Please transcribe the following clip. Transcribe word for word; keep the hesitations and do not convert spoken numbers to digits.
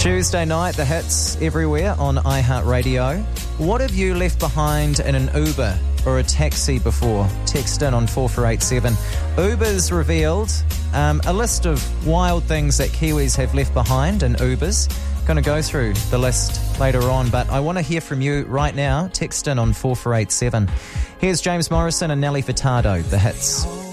Tuesday night, the hits everywhere on iHeartRadio. What have you left behind in an Uber or a taxi before? Text in on four four eight seven. Uber's revealed um, a list of wild things that Kiwis have left behind in Ubers. Going to go through the list later on, but I want to hear from you right now. Text in on four four eight seven. Here's James Morrison and Nelly Furtado, the hits.